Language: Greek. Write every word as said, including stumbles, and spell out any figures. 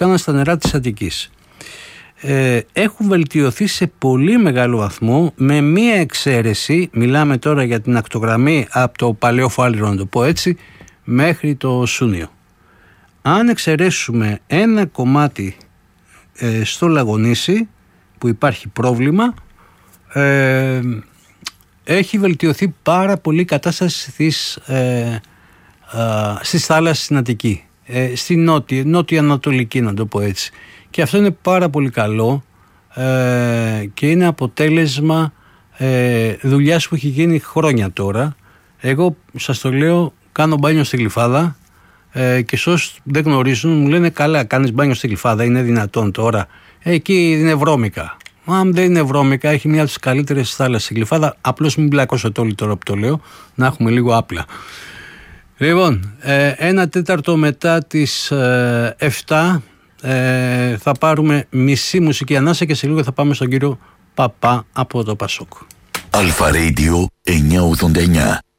κάναν στα νερά της Αττικής. Ε, έχουν βελτιωθεί σε πολύ μεγάλο βαθμό, με μία εξαίρεση. Μιλάμε τώρα για την ακτογραμμή από το Παλαιό Φάληρο, να το πω έτσι, μέχρι το Σούνιο. Αν εξαιρέσουμε ένα κομμάτι ε, στο Λαγονήσι που υπάρχει πρόβλημα, ε, έχει βελτιωθεί πάρα πολύ η κατάσταση στις, ε, α, στις θάλασσες στην Αττική, ε, στη νότια, νότια-ανατολική, να το πω έτσι. Και αυτό είναι πάρα πολύ καλό ε, και είναι αποτέλεσμα ε, δουλειάς που έχει γίνει χρόνια τώρα. Εγώ σας το λέω, κάνω μπάνιο στη Γλυφάδα ε, και σε όσους δεν γνωρίζουν μου λένε καλά, κάνεις μπάνιο στη Γλυφάδα, είναι δυνατόν τώρα? Ε, εκεί είναι βρώμικα. Μα αν δεν είναι βρώμικα, έχει μια από τις καλύτερες θάλασσες η Γλυφάδα. Απλώς μην μπλακώσετε όλοι τώρα που το λέω, να έχουμε λίγο άπλα. Λοιπόν, ε, ένα τέταρτο μετά τις ε, εφτά ε, θα πάρουμε μισή μουσική ανάσα και σε λίγο θα πάμε στον κύριο Παπά από το Πασόκ. Αλφα Radio εννιακόσια ογδόντα εννιά.